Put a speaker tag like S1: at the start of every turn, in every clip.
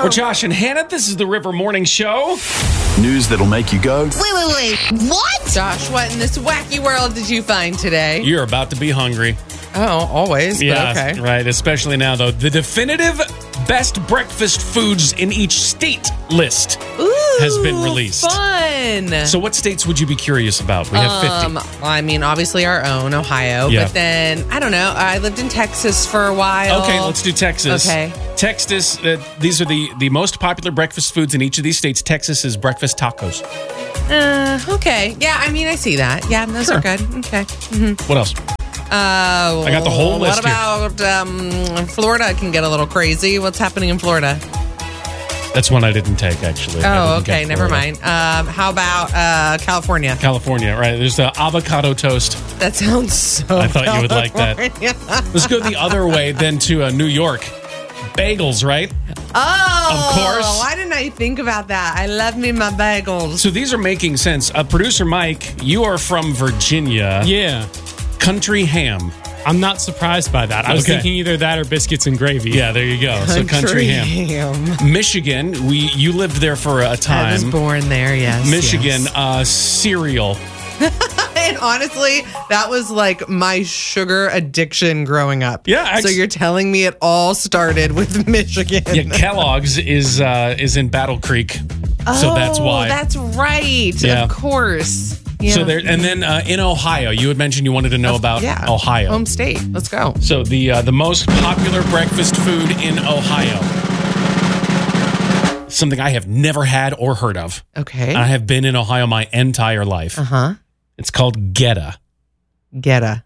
S1: We're Josh and Hannah. This is the River Morning Show.
S2: News that'll make you go,
S3: Wait. What?
S4: Josh, what in this wacky world did you find today?
S1: You're about to be hungry.
S4: Oh, always.
S1: Yeah,
S4: but okay.
S1: right. Especially now, though. The definitive best breakfast foods in each state list has been released.
S4: Fun.
S1: So what states would you be curious about? We have 50.
S4: I mean, obviously our own, Ohio.
S1: Yeah.
S4: But then, I don't know. I lived in Texas for a while.
S1: Okay, let's do Texas.
S4: Okay.
S1: Texas, these are the most popular breakfast foods in each of these states. Texas is breakfast tacos.
S4: Okay. Yeah, I mean, I see that. Yeah, those
S1: Sure.
S4: are good. Okay.
S1: What else? I got the whole list
S4: What about Florida can get a little crazy. What's happening in Florida?
S1: That's one I didn't take, actually. I
S4: Oh,
S1: didn't get
S4: okay. Never
S1: Florida.
S4: mind. How about California?
S1: California, right. There's the avocado toast.
S4: That sounds so
S1: I thought you would like that.
S4: California.
S1: Let's go the other way then to New York. Bagels, right?
S4: Oh,
S1: Of course.
S4: Why didn't I think about that? I love me my bagels.
S1: So these are making sense. Producer Mike, you are from Virginia.
S5: Yeah,
S1: Country ham.
S5: I'm not surprised by that. I was
S1: Okay.
S5: thinking either that or biscuits and gravy.
S1: Yeah, there you go. So country ham. Michigan, you lived there for a
S4: I was
S1: time.
S4: born there, yes.
S1: Michigan,
S4: yes.
S1: cereal.
S4: And honestly, that was like my sugar addiction growing up.
S1: Yeah,
S4: So you're telling me it all started with Michigan.
S1: Yeah, Kellogg's is in Battle Creek. So that's why.
S4: That's right.
S1: Yeah.
S4: Of course. Yeah.
S1: So there, and then in Ohio, you had mentioned you wanted to know about Ohio.
S4: Home state. Let's go.
S1: So the most popular breakfast food in Ohio. Something I have never had or heard of.
S4: Okay.
S1: I have been in Ohio my entire life.
S4: Uh-huh.
S1: It's called Geta.
S4: Geta.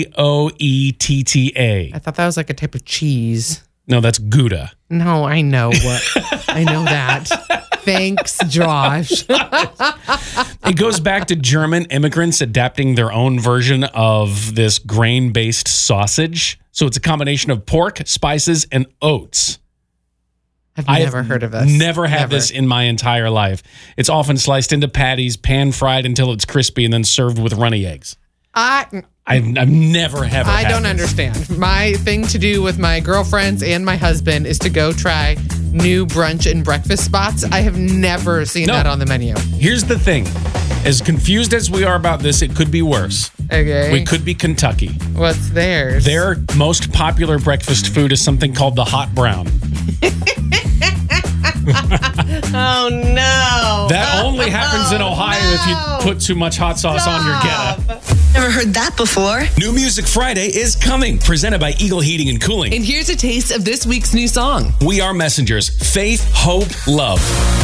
S1: Goetta.
S4: I thought that was like a type of cheese.
S1: No, that's Gouda.
S4: No, I know what. I know that. Thanks, Josh.
S1: It goes back to German immigrants adapting their own version of this grain-based sausage. So it's a combination of pork, spices, and oats.
S4: I've never heard of this.
S1: Never had this in my entire life. It's often sliced into patties, pan-fried until it's crispy, and then served with runny eggs. I've never had
S4: I don't
S1: this.
S4: understand. My thing to do with my girlfriends and my husband is to go try new brunch and breakfast spots. I have never seen that on the menu.
S1: Here's the thing. As confused as we are about this, it could be worse.
S4: Okay.
S1: We could be Kentucky.
S4: What's theirs?
S1: Their most popular breakfast food is something called the hot brown.
S4: Oh, no.
S1: That only happens in Ohio if you put too much hot sauce on your Geta.
S3: Never heard that before.
S6: New Music Friday is coming, presented by Eagle Heating and Cooling.
S4: And here's a taste of this week's new song.
S6: We are messengers. Faith, hope, love.